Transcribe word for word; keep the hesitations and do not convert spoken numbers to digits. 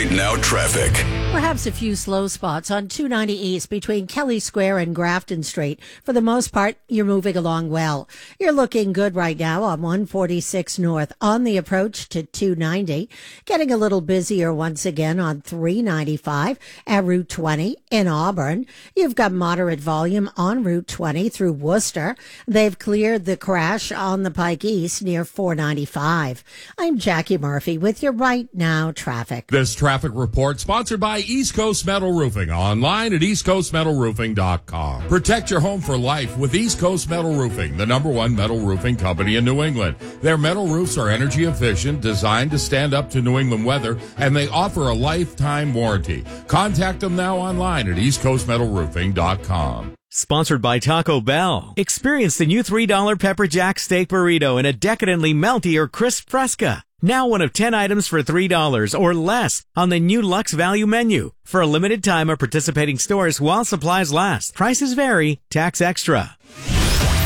Right Now traffic. Perhaps a few slow spots on two ninety East between Kelly Square and Grafton Street. For the most part, you're moving along well. You're looking good right now on one forty-six North on the approach to two ninety. Getting a little busier once again on three ninety-five at Route twenty in Auburn. You've got moderate volume on Route twenty through Worcester. They've cleared the crash on the Pike East near four ninety-five. I'm Jackie Murphy with your Right Now traffic. This traffic report sponsored by East Coast Metal Roofing, online at east coast metal roofing dot com. Protect your home for life with East Coast Metal Roofing, the number one metal roofing company in New England. Their metal roofs are energy efficient, designed to stand up to New England weather, and they offer a lifetime warranty. Contact them now online at east coast metal roofing dot com. Sponsored by Taco Bell. Experience the new three dollar Pepper Jack Steak Burrito in a decadently melty or crisp fresca. Now one of ten items for three dollars or less on the new Luxe Value menu. For a limited time at participating stores while supplies last. Prices vary. Tax extra.